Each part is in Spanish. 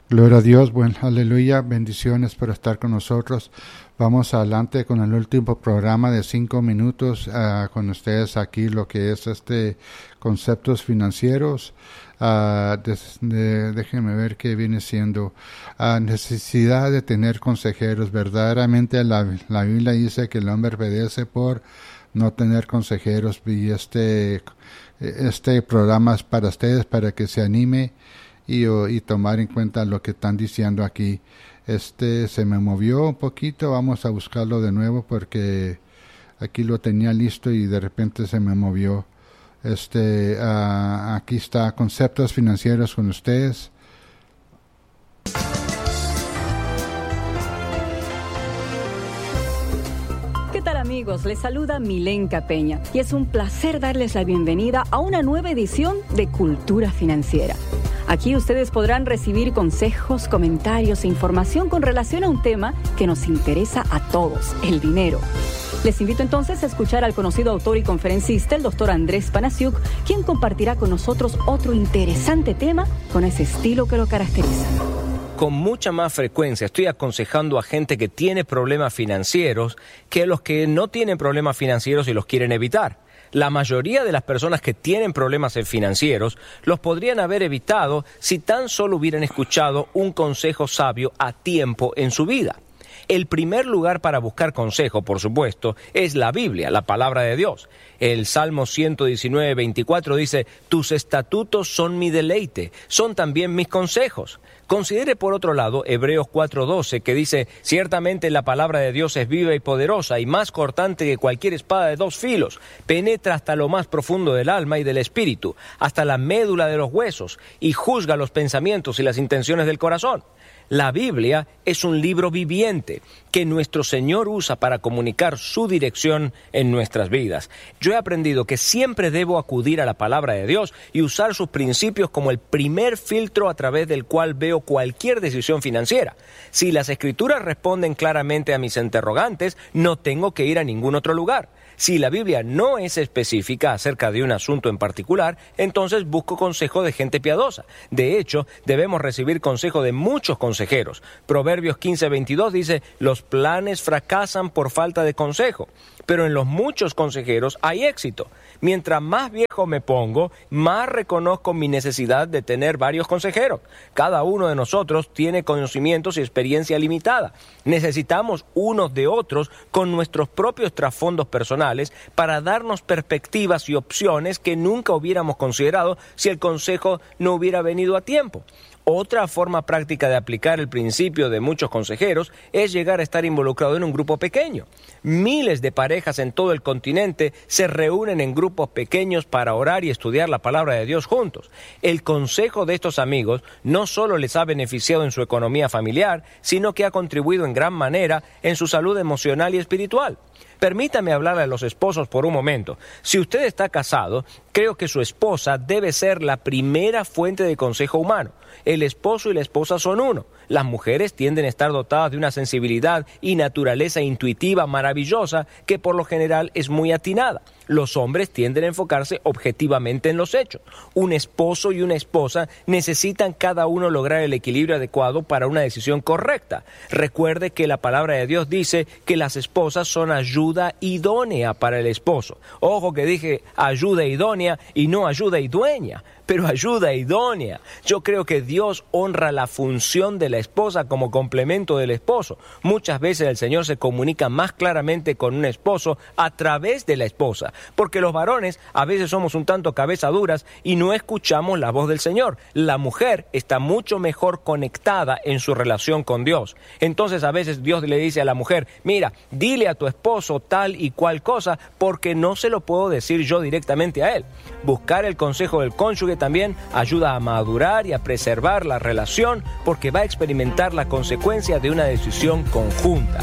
Gloria a Dios, aleluya, bendiciones por estar con nosotros. Vamos adelante con el último programa de 5 minutos con ustedes aquí, lo que es conceptos financieros. Déjenme ver qué viene siendo necesidad de tener consejeros. Verdaderamente la Biblia dice que el hombre perece por no tener consejeros, y este programa es para ustedes, para que se anime y tomar en cuenta lo que están diciendo aquí. Se me movió un poquito, vamos a buscarlo de nuevo porque aquí lo tenía listo y de repente se me movió. Aquí está, conceptos financieros con ustedes. ¿Qué tal, amigos? Les saluda Milenka Peña y es un placer darles la bienvenida a una nueva edición de Cultura Financiera. Aquí ustedes podrán recibir consejos, comentarios e información con relación a un tema que nos interesa a todos, el dinero. Les invito entonces a escuchar al conocido autor y conferencista, el Dr. Andrés Panasiuk, quien compartirá con nosotros otro interesante tema con ese estilo que lo caracteriza. Con mucha más frecuencia estoy aconsejando a gente que tiene problemas financieros que a los que no tienen problemas financieros y los quieren evitar. La mayoría de las personas que tienen problemas financieros los podrían haber evitado si tan solo hubieran escuchado un consejo sabio a tiempo en su vida. El primer lugar para buscar consejo, por supuesto, es la Biblia, la palabra de Dios. El Salmo 119:24 dice: «Tus estatutos son mi deleite, son también mis consejos». Considere por otro lado Hebreos 4:12, que dice: «Ciertamente la palabra de Dios es viva y poderosa y más cortante que cualquier espada de 2 filos. Penetra hasta lo más profundo del alma y del espíritu, hasta la médula de los huesos, y juzga los pensamientos y las intenciones del corazón». La Biblia es un libro viviente que nuestro Señor usa para comunicar su dirección en nuestras vidas. Yo he aprendido que siempre debo acudir a la palabra de Dios y usar sus principios como el primer filtro a través del cual veo cualquier decisión financiera. Si las Escrituras responden claramente a mis interrogantes, no tengo que ir a ningún otro lugar. Si la Biblia no es específica acerca de un asunto en particular, entonces busco consejo de gente piadosa. De hecho, debemos recibir consejo de muchos consejeros. Proverbios 15:22 dice: «Los planes fracasan por falta de consejo, pero en los muchos consejeros hay éxito». Mientras más viejo me pongo, más reconozco mi necesidad de tener varios consejeros. Cada uno de nosotros tiene conocimientos y experiencia limitada. Necesitamos unos de otros con nuestros propios trasfondos personales para darnos perspectivas y opciones que nunca hubiéramos considerado si el consejo no hubiera venido a tiempo. Otra forma práctica de aplicar el principio de muchos consejeros es llegar a estar involucrado en un grupo pequeño. Miles de parejas en todo el continente se reúnen en grupos pequeños para orar y estudiar la palabra de Dios juntos. El consejo de estos amigos no solo les ha beneficiado en su economía familiar, sino que ha contribuido en gran manera en su salud emocional y espiritual. Permítame hablarle a los esposos por un momento. Si usted está casado, creo que su esposa debe ser la primera fuente de consejo humano. El esposo y la esposa son uno. Las mujeres tienden a estar dotadas de una sensibilidad y naturaleza intuitiva maravillosa que por lo general es muy atinada. Los hombres tienden a enfocarse objetivamente en los hechos. Un esposo y una esposa necesitan cada uno lograr el equilibrio adecuado para una decisión correcta. Recuerde que la palabra de Dios dice que las esposas son ayuda idónea para el esposo. Ojo que dije ayuda idónea y no ayuda idueña, pero ayuda idónea. Yo creo que Dios honra la función de la esposa como complemento del esposo. Muchas veces el Señor se comunica más claramente con un esposo a través de la esposa, porque los varones a veces somos un tanto cabezaduras y no escuchamos la voz del Señor. La mujer está mucho mejor conectada en su relación con Dios. Entonces a veces Dios le dice a la mujer: mira, dile a tu esposo tal y cual cosa, porque no se lo puedo decir yo directamente a él. Buscar el consejo del cónyuge también ayuda a madurar y a preservar la relación, porque va a experimentar la consecuencia de una decisión conjunta.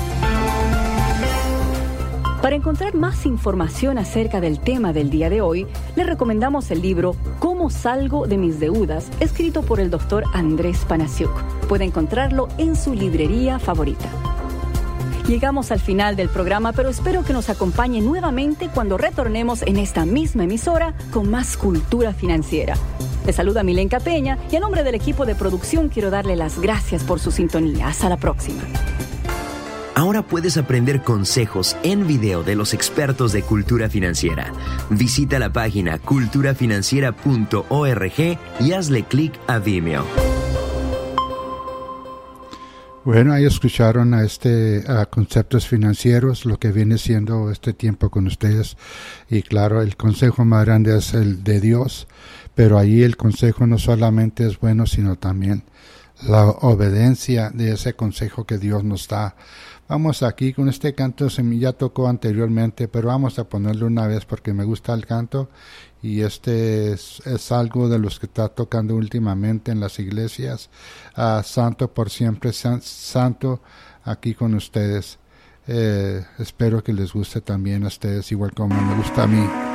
Para encontrar más información acerca del tema del día de hoy, le recomendamos el libro ¿Cómo salgo de mis deudas?, escrito por el Dr. Andrés Panasiuk. Puede encontrarlo en su librería favorita. Llegamos al final del programa, pero espero que nos acompañe nuevamente cuando retornemos en esta misma emisora con más cultura financiera. Les saluda Milenka Peña y a nombre del equipo de producción quiero darle las gracias por su sintonía. Hasta la próxima. Ahora puedes aprender consejos en video de los expertos de cultura financiera. Visita la página culturafinanciera.org y hazle clic a Vimeo. Bueno, ahí escucharon a Conceptos Financieros, lo que viene siendo este tiempo con ustedes. Y claro, el consejo más grande es el de Dios, pero ahí el consejo no solamente es bueno, sino también la obediencia de ese consejo que Dios nos da. Vamos aquí con este canto, ya tocó anteriormente, pero vamos a ponerlo una vez porque me gusta el canto y es algo de los que está tocando últimamente en las iglesias. Santo por siempre, santo aquí con ustedes. Espero que les guste también a ustedes, igual como me gusta a mí.